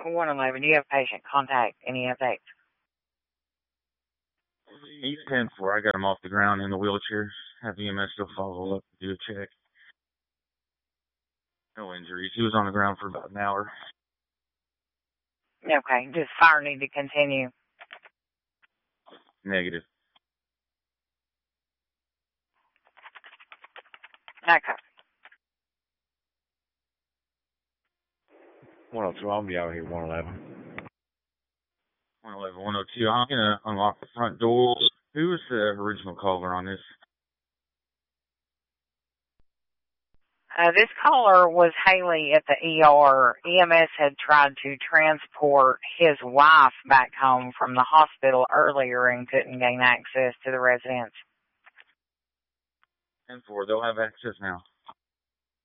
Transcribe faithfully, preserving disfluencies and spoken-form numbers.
one eleven, do you have patient contact? Any updates? He's ten four. I got him off the ground in the wheelchair. Have E M S still follow up and do a check. No injuries. He was on the ground for about an hour. Okay, does fire need to continue? Negative. Okay. one oh two, I'll be out here, one eleven. one eleven, one oh two. I'm going to unlock the front door. Who was the original caller on this? Uh, this caller was Haley at the E R. E M S had tried to transport his wife back home from the hospital earlier and couldn't gain access to the residence. ten four. They'll have access now.